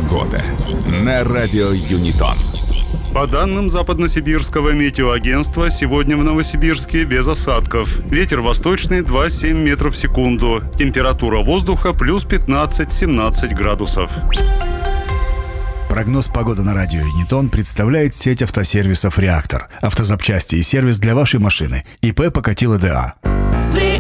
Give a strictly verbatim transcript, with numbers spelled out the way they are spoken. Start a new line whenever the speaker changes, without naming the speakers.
Погода на радио Юнитон.
По данным Западносибирского метеоагентства, сегодня в Новосибирске без осадков. Ветер восточный два целых семь десятых метров в секунду. Температура воздуха плюс пятнадцать-семнадцать градусов.
Прогноз погоды на радио Юнитон представляет сеть автосервисов «Реактор». Автозапчасти и сервис для вашей машины. ИП Покатило ДА.